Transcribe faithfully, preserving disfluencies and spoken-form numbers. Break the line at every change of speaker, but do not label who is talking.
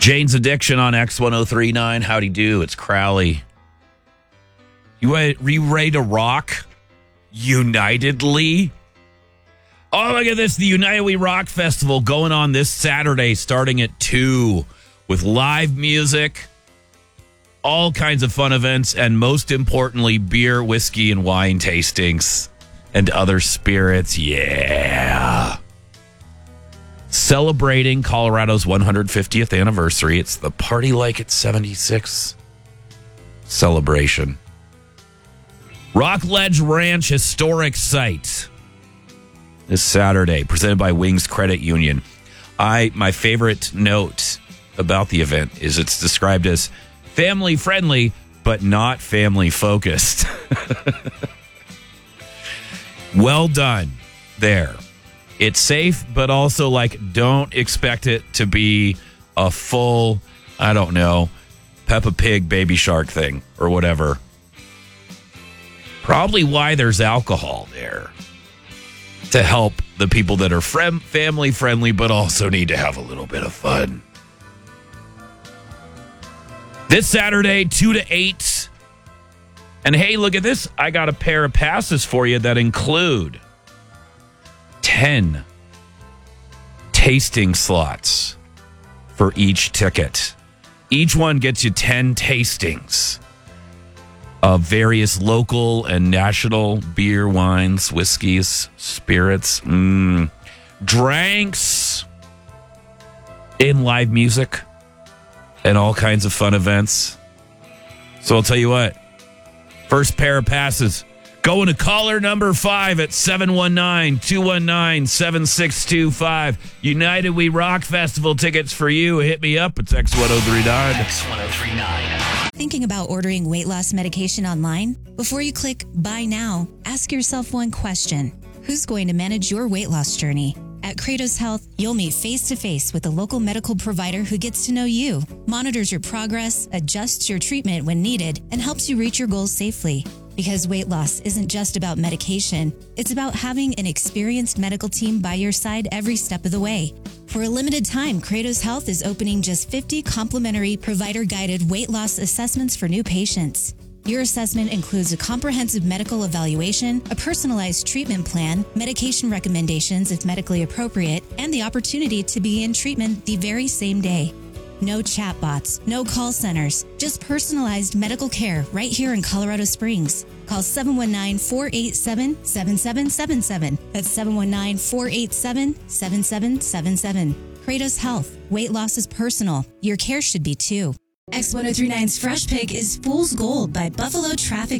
Jane's Addiction on X ten thirty-nine. Howdy do. It's Crowley. You ready, you ready to rock unitedly? Oh, look at this. The United We Rock Festival going on this Saturday starting at two with live music, all kinds of fun events, and most importantly, beer, whiskey, and wine tastings and other spirits. Yeah. Celebrating Colorado's one hundred fiftieth anniversary. It's the Party Like It's seventy-six celebration. Rockledge Ranch Historic Site this Saturday, presented by Wings Credit Union. I my favorite note about the event is it's described as family friendly, but not family focused. Well done there. It's safe, but also, like, don't expect it to be a full, I don't know, Peppa Pig Baby Shark thing or whatever. Probably why there's alcohol there, to help the people that are friend, family friendly, but also need to have a little bit of fun. This Saturday, two to eight. And hey, look at this. I got a pair of passes for you that include ten tasting slots for each ticket. Each one gets you ten tastings of various local and national beer, wines, whiskeys, spirits, mm, drinks, in live music, and all kinds of fun events. So I'll tell you what, first pair of passes going to caller number five at seven one nine, two one nine, seven six two five. United We Rock Festival tickets for you. Hit me up. It's X ten thirty-nine.
X ten thirty-nine.
Thinking about ordering weight loss medication online? Before you click buy now, ask yourself one question. Who's going to manage your weight loss journey? At Kratos Health, you'll meet face-to-face with a local medical provider who gets to know you, monitors your progress, adjusts your treatment when needed, and helps you reach your goals safely. Because weight loss isn't just about medication, it's about having an experienced medical team by your side every step of the way. For a limited time, Kratos Health is opening just fifty complimentary provider-guided weight loss assessments for new patients. Your assessment includes a comprehensive medical evaluation, a personalized treatment plan, medication recommendations if medically appropriate, and the opportunity to begin treatment the very same day. No chatbots, no call centers, just personalized medical care right here in Colorado Springs. Call seven one nine, four eight seven, seven seven seven seven. That's seven one nine, four eight seven, seven seven seven seven. Kratos Health. Weight loss is personal. Your care should be too. X ten thirty-nine's Fresh Pick is Fool's Gold by Buffalo Traffic